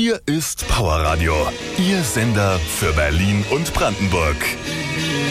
Hier ist Powerradio, Ihr Sender für Berlin und Brandenburg.